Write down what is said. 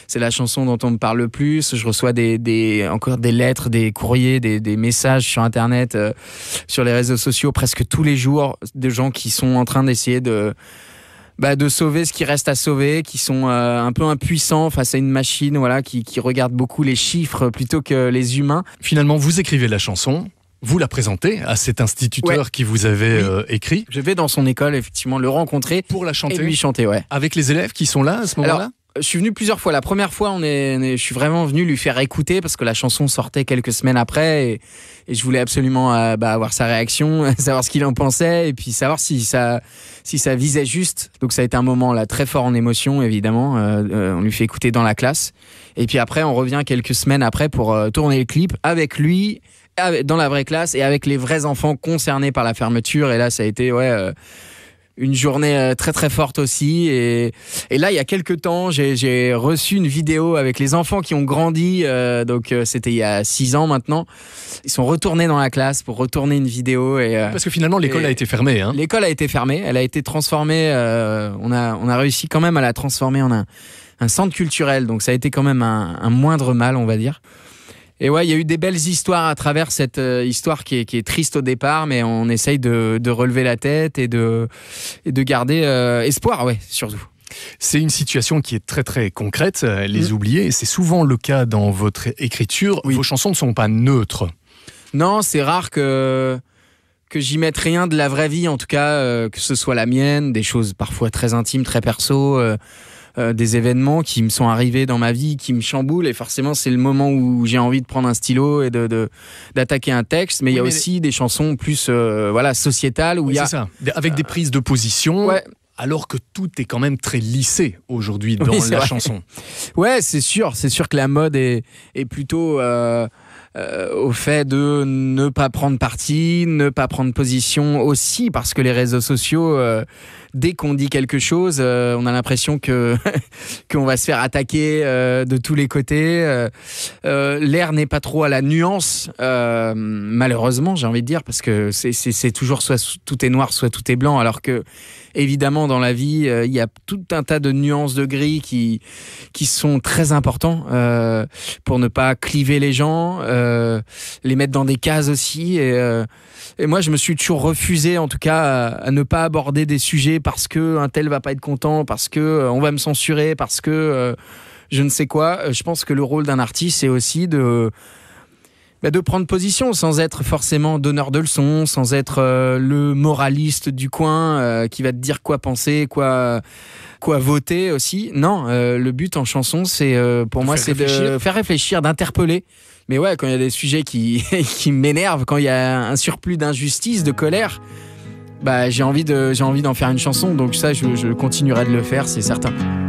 c'est la chanson dont on me parle le plus. Je reçois encore des lettres, des courriers, des messages sur Internet, sur les réseaux sociaux presque tous les jours, de gens qui sont en train d'essayer de sauver ce qui reste à sauver, qui sont un peu impuissants face à une machine, voilà, qui regarde beaucoup les chiffres plutôt que les humains. Finalement, vous écrivez la chanson, vous la présentez à cet instituteur qui vous avait écrit. Je vais dans son école, effectivement, le rencontrer pour la chanter. Et lui chanter, ouais. Avec les élèves qui sont là à ce moment-là. Alors, je suis venu plusieurs fois. La première fois, je suis vraiment venu lui faire écouter parce que la chanson sortait quelques semaines après et je voulais absolument avoir sa réaction, savoir ce qu'il en pensait et puis savoir si ça visait juste. Donc ça a été un moment là très fort en émotion, évidemment. On lui fait écouter dans la classe et puis après on revient quelques semaines après pour tourner le clip avec lui dans la vraie classe et avec les vrais enfants concernés par la fermeture. Et là, ça a été une journée très très forte aussi. Et là, il y a quelques temps, j'ai reçu une vidéo avec les enfants qui ont grandi. Donc c'était il y a 6 ans maintenant. Ils sont retournés dans la classe pour retourner une vidéo. Parce que finalement, l'école a été fermée. Hein. L'école a été fermée. Elle a été transformée. On a réussi quand même à la transformer en un centre culturel. Donc ça a été quand même un moindre mal, on va dire. Et ouais, il y a eu des belles histoires à travers cette histoire qui est triste au départ, mais on essaye de relever la tête et de garder espoir, ouais, surtout. C'est une situation qui est très très concrète, les oubliés. C'est souvent le cas dans votre écriture. Oui. Vos chansons ne sont pas neutres. Non, c'est rare que j'y mette rien de la vraie vie, en tout cas, que ce soit la mienne, des choses parfois très intimes, très perso. Des événements qui me sont arrivés dans ma vie, qui me chamboulent, et forcément c'est le moment où j'ai envie de prendre un stylo et d'attaquer un texte, mais il y a aussi des chansons plus sociétales où il y a... C'est ça, avec des prises de position, alors que tout est quand même très lissé aujourd'hui dans la chanson. Ouais, c'est sûr que la mode est plutôt... au fait de ne pas prendre parti, ne pas prendre position aussi, parce que les réseaux sociaux, dès qu'on dit quelque chose, on a l'impression qu'on va se faire attaquer de tous les côtés. L'air n'est pas trop à la nuance, malheureusement, j'ai envie de dire, parce que c'est toujours soit tout est noir, soit tout est blanc, alors que évidemment, dans la vie, il y a tout un tas de nuances de gris qui sont très importants pour ne pas cliver les gens, les mettre dans des cases aussi. Et moi, je me suis toujours refusé, en tout cas, à ne pas aborder des sujets parce qu'un tel va pas être content, parce qu'on va me censurer, parce que je ne sais quoi. Je pense que le rôle d'un artiste, c'est aussi de prendre position sans être forcément donneur de leçons, sans être le moraliste du coin qui va te dire quoi penser, quoi voter aussi. Non, le but en chanson, c'est pour moi, c'est de faire réfléchir, d'interpeller. Mais ouais, quand il y a des sujets qui m'énervent, quand il y a un surplus d'injustice, de colère, j'ai envie d'en faire une chanson. Donc ça, je continuerai de le faire, c'est certain.